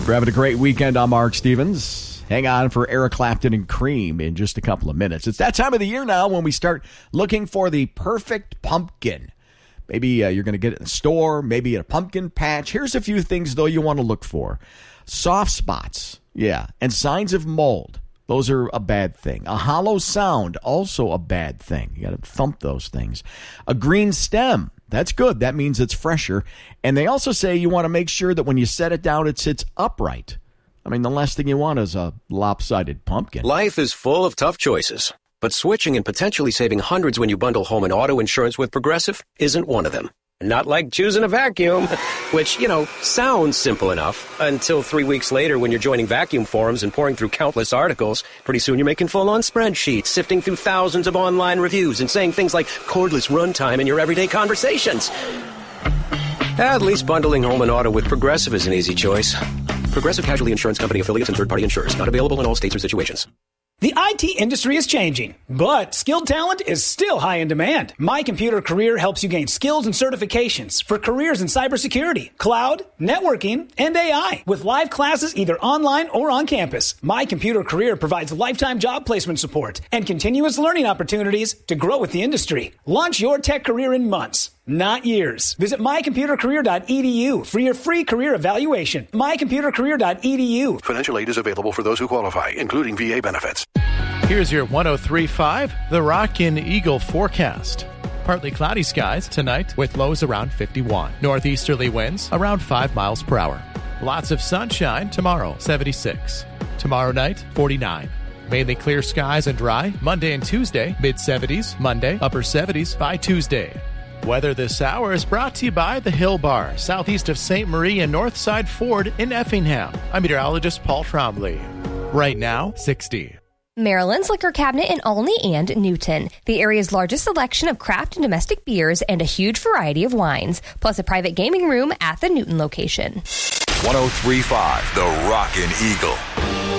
Hope you're having a great weekend. I'm Mark Stevens. Hang on for Eric Clapton and Cream in just a couple of minutes. It's that time of the year now when we start looking for the perfect pumpkin. Maybe you're going to get it in the store, maybe at a pumpkin patch. Here's a few things, though, you want to look for. Soft spots, and signs of mold. Those are a bad thing. A hollow sound, also a bad thing. You got to thump those things. A green stem, that's good. That means it's fresher. And they also say you want to make sure that when you set it down, it sits upright. I mean, the last thing you want is a lopsided pumpkin. Life is full of tough choices, but switching and potentially saving hundreds when you bundle home and auto insurance with Progressive isn't one of them. Not like choosing a vacuum, which, sounds simple enough until 3 weeks later when you're joining vacuum forums and pouring through countless articles. Pretty soon you're making full-on spreadsheets, sifting through thousands of online reviews and saying things like cordless runtime in your everyday conversations. At least bundling home and auto with Progressive is an easy choice. Progressive Casualty Insurance Company affiliates and third-party insurers. Not available in all states or situations. The IT industry is changing, but skilled talent is still high in demand. My Computer Career helps you gain skills and certifications for careers in cybersecurity, cloud, networking, and AI. With live classes either online or on campus, My Computer Career provides lifetime job placement support and continuous learning opportunities to grow with the industry. Launch your tech career in months, not years. Visit mycomputercareer.edu for your free career evaluation. mycomputercareer.edu. Financial aid is available for those who qualify, including VA benefits. Here's your 103.5 The Rockin' Eagle forecast. Partly cloudy skies tonight with lows around 51. Northeasterly winds around 5 miles per hour. Lots of sunshine tomorrow, 76. Tomorrow night, 49. Mainly clear skies and dry. Monday and Tuesday, mid-70s. Monday, upper 70s by Tuesday. Weather this hour is brought to you by the Hill Bar, southeast of St. Marie and Northside Ford in Effingham. I'm meteorologist Paul Trombley. Right now, 60. Maryland's Liquor Cabinet in Olney and Newton. The area's largest selection of craft and domestic beers and a huge variety of wines, plus a private gaming room at the Newton location. 103.5 The Rockin' Eagle.